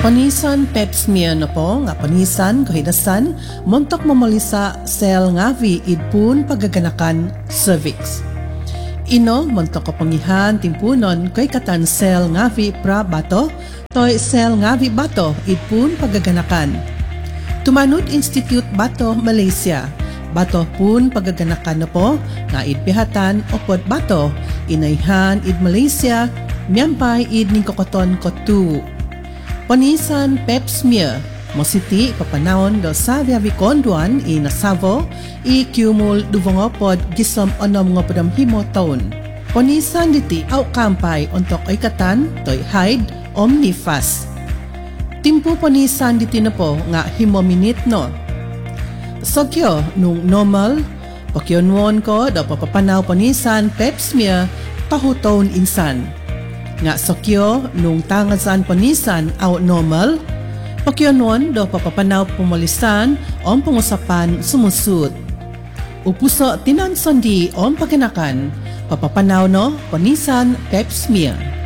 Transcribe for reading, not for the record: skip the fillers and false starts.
Panisan pep smear na po nga panisan kahidasan montok mamalisa sel ngavi idpun pagaganakan cervix. Ino montok kapangihan timpunon kay katan sel ngavi pra bato toy sel ngavi bato idpun pagaganakan. Tumanut Institute Bato Malaysia. Bato pun pagaganakan na po nga idpihatan opod bato inayhan id Malaysia miyampay id ning kokoton kotu. Panisan pep smear mositi papanahon do sa Viaviconduan i Nasavo i Cumul duvongopod gisom onom nga padam himo taon. Panisan diti au kampay untuk ay katan toy hide omnifas. Timpo panisan diti na po nga himo minute no. Sokyo nung normal pakyonwon ko do papapanaw panisan pep smear tahuton insan. Nga sokyo nung tangasan panisan aw normal, pakyonon do papapanaw pumalisan om pangusapan sumusud. Upuso tinanson di om paganakan, papapanaw no panisan pep smear.